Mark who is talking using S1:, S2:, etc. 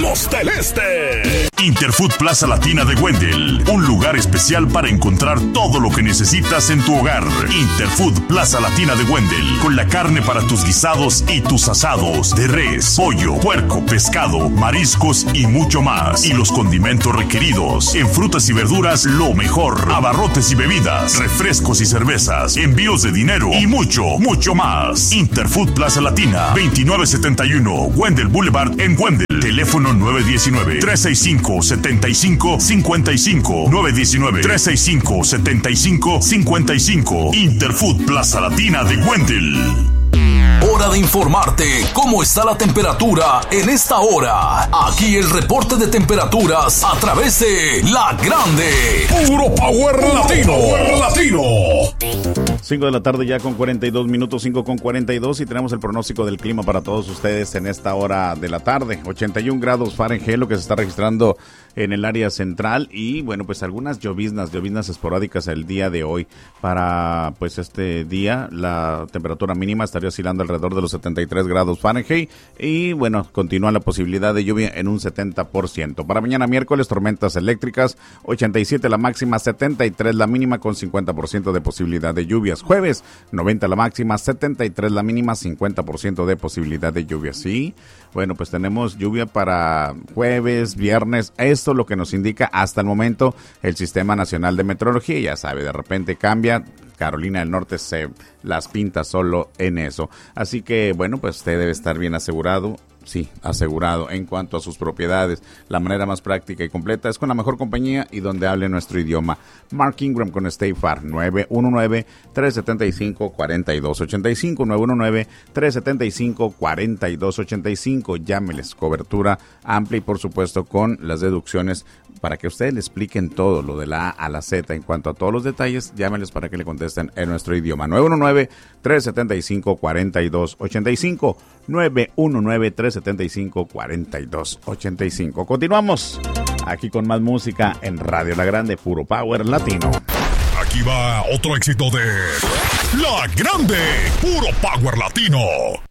S1: del Este. Interfood Plaza Latina de Wendell, un lugar especial para encontrar todo lo que necesitas en tu hogar. Interfood Plaza Latina de Wendell, con la carne para tus guisados y tus asados, de res, pollo, puerco, pescado, mariscos y mucho más. Y los condimentos requeridos. En frutas y verduras, lo mejor. Abarrotes y bebidas, refrescos y cervezas, envíos de dinero y mucho, mucho más. Interfood Plaza Latina, 2971 Wendell Boulevard en Wendell. Teléfono 919-365-7555. 919-365-7555. Interfood Plaza Latina de Wendell.
S2: Hora de informarte cómo está la temperatura en esta hora. Aquí el reporte de temperaturas a través de La Grande.
S1: Puro Power Latino.
S3: 5 de la tarde ya con 42 minutos, 5 con 42, y tenemos el pronóstico del clima para todos ustedes en esta hora de la tarde. 81 grados Fahrenheit lo que se está registrando en el área central, y bueno, pues algunas lloviznas esporádicas el día de hoy. Para pues este día la temperatura mínima estaría oscilando alrededor de los 73 grados Fahrenheit, y bueno, continúa la posibilidad de lluvia en un 70%. Para mañana miércoles, tormentas eléctricas, 87 la máxima, 73 la mínima, con 50% de posibilidad de lluvias. Jueves, 90 la máxima, 73 la mínima, 50% de posibilidad de lluvias. Sí, bueno, pues tenemos lluvia para jueves, viernes. Esto es lo que nos indica hasta el momento el Sistema Nacional de Meteorología. Ya sabe, de repente cambia. Carolina del Norte se las pinta solo en eso. Así que, bueno, pues usted debe estar bien asegurado. Sí, asegurado en cuanto a sus propiedades. La manera más práctica y completa es con la mejor compañía y donde hable nuestro idioma. Mark Ingram con State Farm, 919-375-4285, 919-375-4285. Llámeles, cobertura amplia y por supuesto con las deducciones para que ustedes le expliquen todo lo de la A a la Z en cuanto a todos los detalles. Llámeles para que le contesten en nuestro idioma. 919-375-4285, 919-375-4285. Continuamos aquí con más música en Radio La Grande, Puro Power Latino.
S1: Aquí va otro éxito de La Grande, Puro Power Latino.